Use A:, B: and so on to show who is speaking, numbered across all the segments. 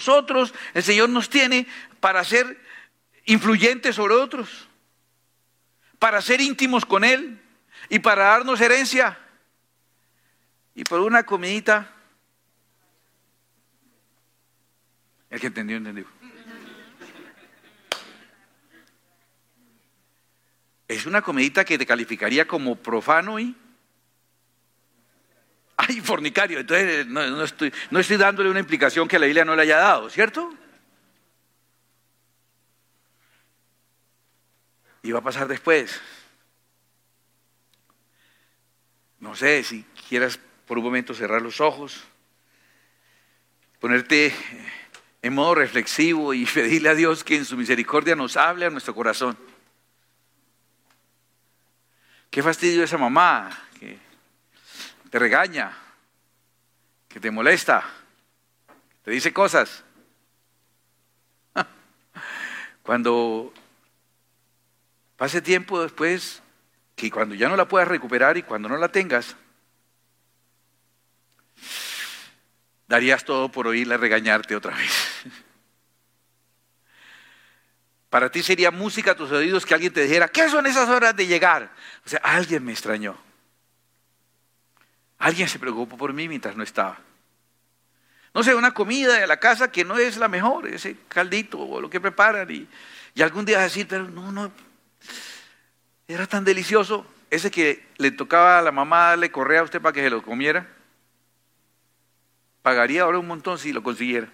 A: nosotros, el Señor nos tiene para ser influyentes sobre otros, para ser íntimos con Él y para darnos herencia. Y por una comidita, el que entendió, entendió. Es una comidita que te calificaría como profano y fornicario. Entonces no estoy dándole una implicación que la Biblia no le haya dado, ¿cierto? Y va a pasar después. No sé, si quieras por un momento cerrar los ojos, ponerte en modo reflexivo y pedirle a Dios que en su misericordia nos hable a nuestro corazón. Qué fastidio esa mamá que te regaña, que te molesta, que te dice cosas. Cuando pase tiempo después, que cuando ya no la puedas recuperar y cuando no la tengas, darías todo por oírla regañarte otra vez. Para ti sería música a tus oídos que alguien te dijera, ¿qué son esas horas de llegar? O sea, alguien me extrañó. Alguien se preocupó por mí mientras no estaba. No sé, una comida de la casa que no es la mejor, ese caldito o lo que preparan y algún día decir, pero no, era tan delicioso, ese que le tocaba a la mamá darle correa a usted para que se lo comiera. Pagaría ahora un montón si lo consiguiera.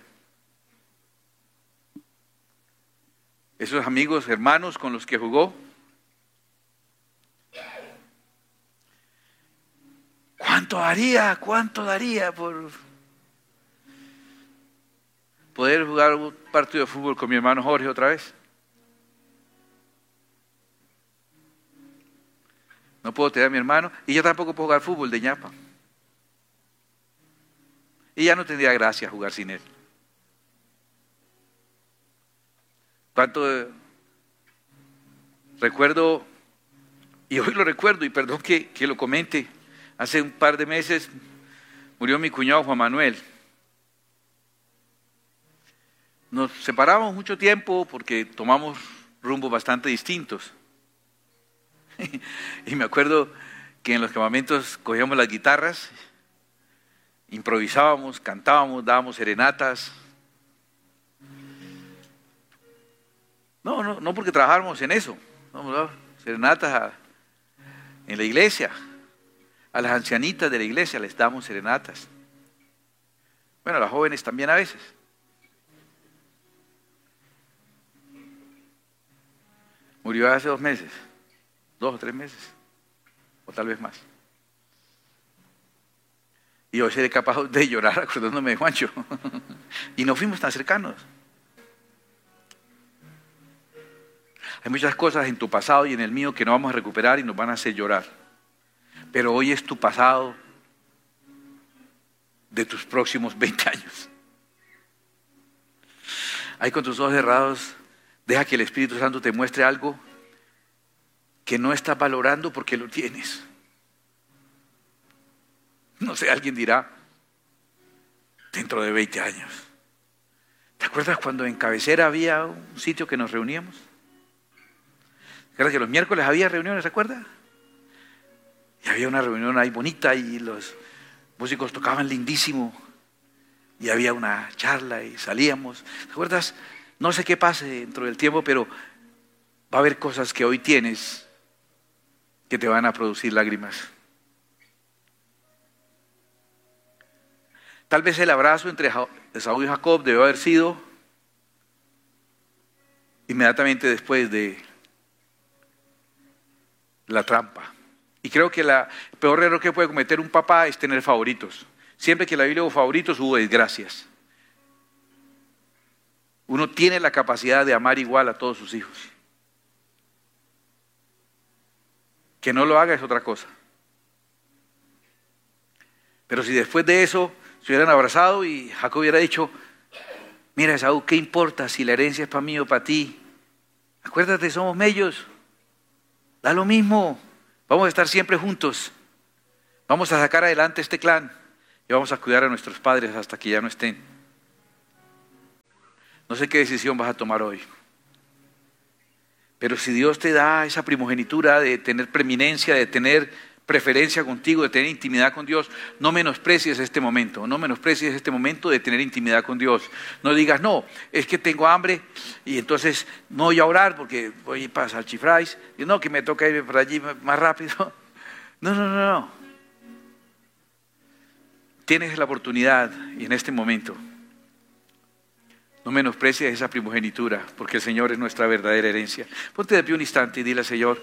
A: Esos amigos, hermanos con los que jugó. ¿Cuánto daría por poder jugar un partido de fútbol con mi hermano Jorge otra vez? No puedo tener a mi hermano y yo tampoco puedo jugar fútbol de ñapa. Y ya no tendría gracia jugar sin él. ¿Cuánto recuerdo? Y hoy lo recuerdo, y perdón que lo comente. Hace un par de meses murió mi cuñado Juan Manuel. Nos separamos mucho tiempo porque tomamos rumbos bastante distintos. Y me acuerdo que en los campamentos cogíamos las guitarras, improvisábamos, cantábamos, dábamos serenatas. No porque trabajáramos en eso, no, serenatas en la iglesia, a las ancianitas de la iglesia les damos serenatas. Bueno, a las jóvenes también a veces. Murió hace 2 meses, 2 o 3 meses, o tal vez más. Y hoy seré capaz de llorar acordándome de Juancho. Y no fuimos tan cercanos. Hay muchas cosas en tu pasado y en el mío que no vamos a recuperar y nos van a hacer llorar. Pero hoy es tu pasado de tus próximos 20 años. Ahí con tus ojos cerrados, deja que el Espíritu Santo te muestre algo que no estás valorando porque lo tienes. No sé, alguien dirá, dentro de 20 años. ¿Te acuerdas cuando en Cabecera había un sitio que nos reuníamos? ¿Te acuerdas que los miércoles había reuniones, se acuerda? Y había una reunión ahí bonita y los músicos tocaban lindísimo. Y había una charla y salíamos. ¿Te acuerdas? No sé qué pase dentro del tiempo, pero va a haber cosas que hoy tienes que te van a producir lágrimas. Tal vez el abrazo entre Esaú y Jacob debió haber sido inmediatamente después de la trampa. Y creo que el peor error que puede cometer un papá es tener favoritos. Siempre que en la Biblia hubo favoritos, hubo desgracias. Uno tiene la capacidad de amar igual a todos sus hijos. Que no lo haga es otra cosa. Pero si después de eso se hubieran abrazado y Jacob hubiera dicho, mira Esaú, ¿qué importa si la herencia es para mí o para ti? Acuérdate, somos mellos. Da lo mismo. Vamos a estar siempre juntos. Vamos a sacar adelante este clan y vamos a cuidar a nuestros padres hasta que ya no estén. No sé qué decisión vas a tomar hoy. Pero si Dios te da esa primogenitura de tener preeminencia, de tener preferencia contigo, de tener intimidad con Dios, no menosprecies este momento, no menosprecies este momento de tener intimidad con Dios. No digas, no, es que tengo hambre y entonces no voy a orar porque voy para Salchifrais, y no, que me toca ir por allí más rápido. No. Tienes la oportunidad y en este momento no menosprecies esa primogenitura, porque el Señor es nuestra verdadera herencia. Ponte de pie un instante y dile al Señor,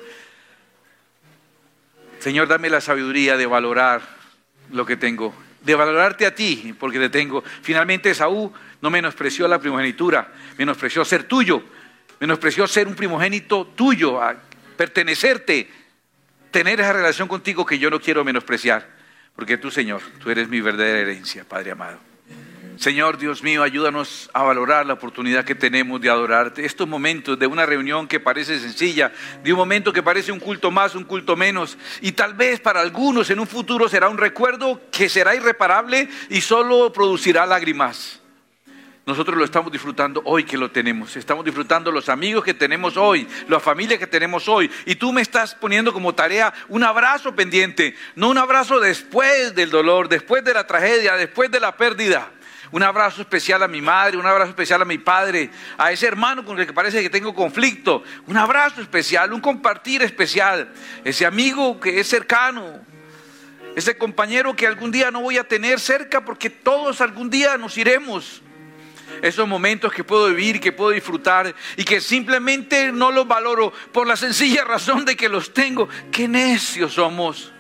A: Señor, dame la sabiduría de valorar lo que tengo, de valorarte a ti, porque te tengo. Finalmente Esaú no menospreció la primogenitura, menospreció ser tuyo, menospreció ser un primogénito tuyo, a pertenecerte, tener esa relación contigo que yo no quiero menospreciar, porque tú, Señor, tú eres mi verdadera herencia, Padre amado. Señor Dios mío, ayúdanos a valorar la oportunidad que tenemos de adorarte. Estos momentos de una reunión que parece sencilla, de un momento que parece un culto más, un culto menos, y tal vez para algunos en un futuro será un recuerdo que será irreparable y solo producirá lágrimas. Nosotros lo estamos disfrutando hoy que lo tenemos. Estamos disfrutando los amigos que tenemos hoy, la familia que tenemos hoy. Y tú me estás poniendo como tarea un abrazo pendiente, no un abrazo después del dolor, después de la tragedia, después de la pérdida. Un abrazo especial a mi madre, un abrazo especial a mi padre, a ese hermano con el que parece que tengo conflicto. Un abrazo especial, un compartir especial. Ese amigo que es cercano, ese compañero que algún día no voy a tener cerca porque todos algún día nos iremos. Esos momentos que puedo vivir, que puedo disfrutar y que simplemente no los valoro por la sencilla razón de que los tengo. ¡Qué necios somos!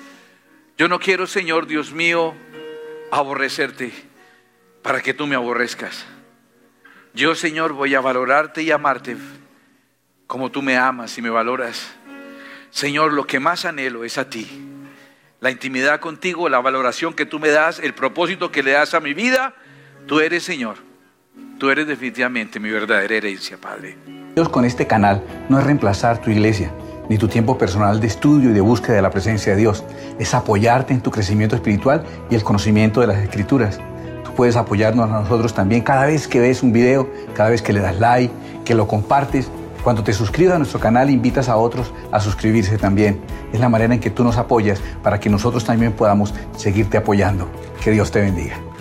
A: Yo no quiero, Señor Dios mío, aborrecerte para que tú me aborrezcas. Yo, Señor, voy a valorarte y amarte como tú me amas y me valoras. Señor, lo que más anhelo es a ti. La intimidad contigo, la valoración que tú me das, el propósito que le das a mi vida. Tú eres, Señor, tú eres definitivamente mi verdadera herencia, Padre.
B: Dios con este canal no es reemplazar tu iglesia, ni tu tiempo personal de estudio y de búsqueda de la presencia de Dios. Es apoyarte en tu crecimiento espiritual y el conocimiento de las Escrituras. Puedes apoyarnos a nosotros también cada vez que ves un video, cada vez que le das like, que lo compartes. Cuando te suscribas a nuestro canal, invitas a otros a suscribirse también. Es la manera en que tú nos apoyas para que nosotros también podamos seguirte apoyando. Que Dios te bendiga.